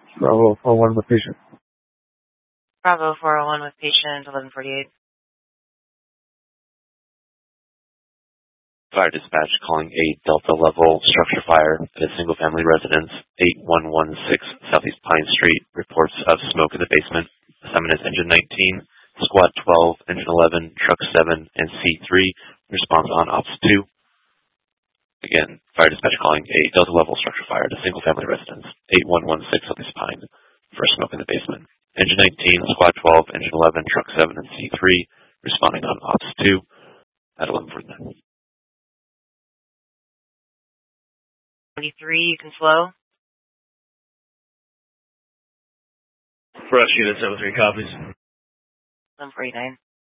Bravo 401 with patient. Bravo 401 with patient 1148. Fire dispatch calling a Delta level structure fire at a single family residence, 8116 Southeast Pine Street. Reports of smoke in the basement. Assignment is engine 19, squad 12, engine 11, truck 7, and C3. Response on ops 2. Again, fire dispatch calling a Delta level structure fire at a single family residence, 8116 Southeast Pine, for smoke in the basement. Engine 19, squad 12, engine 11, truck 7, and C3. Responding on ops 2 at 11:49. 23, you can slow. Brush unit 73 copies. 1149.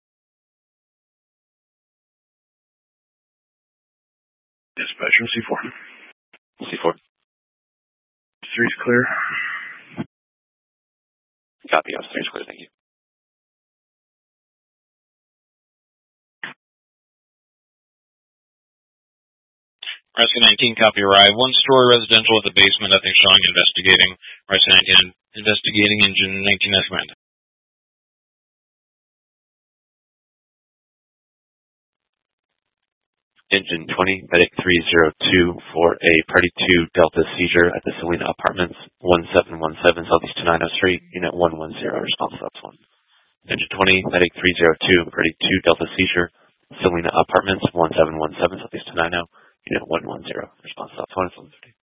Dispatch from C4. C4. 3's clear. Copy, ops 3 is clear, thank you. Rescue 19, copy arrive. One-story residential at the basement, nothing showing, investigating. Rescue 19, investigating, engine 19 as command. Engine 20, medic 302 for a Party 2 Delta seizure at the Selena Apartments, 1717 Southeast 290 Street, Unit 110, response to ops 1. Engine 20, medic 302, Party 2 Delta seizure, Selena Apartments, 1717 Southeast 290, Unit 110, response to ops 1.